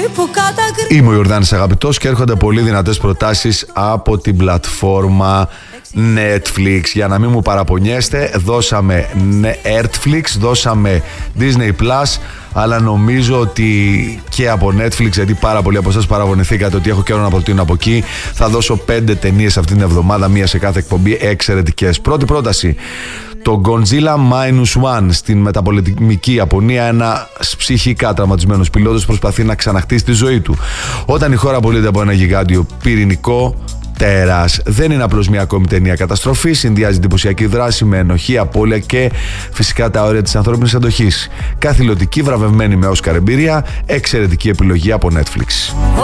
Είμαι ο Ιορδάνης Αγαπητός και έρχονται πολύ δυνατές προτάσεις από την πλατφόρμα Netflix. Για να μην μου παραπονιέστε, δώσαμε Netflix, δώσαμε Disney Plus, αλλά νομίζω ότι και από Netflix, γιατί πάρα πολλοί από εσάς παραπονηθήκατε ότι έχω καιρό να προτείνω από εκεί, θα δώσω 5 ταινίες αυτήν την εβδομάδα, μία σε κάθε εκπομπή, εξαιρετικές. Πρώτη πρόταση, το Godzilla Minus One στην μεταπολεμική Ιαπωνία. Ένας ψυχικά τραυματισμένος πιλότος προσπαθεί να ξαναχτίσει τη ζωή του όταν η χώρα απολύεται από ένα γιγάντιο πυρηνικό τέρας. Δεν είναι απλώς μια ακόμη ταινία καταστροφή, συνδυάζει εντυπωσιακή δράση με ενοχή, απώλεια και φυσικά τα όρια της ανθρώπινης αντοχής. Καθηλωτική, βραβευμένη με Όσκαρ εμπειρία, εξαιρετική επιλογή από Netflix.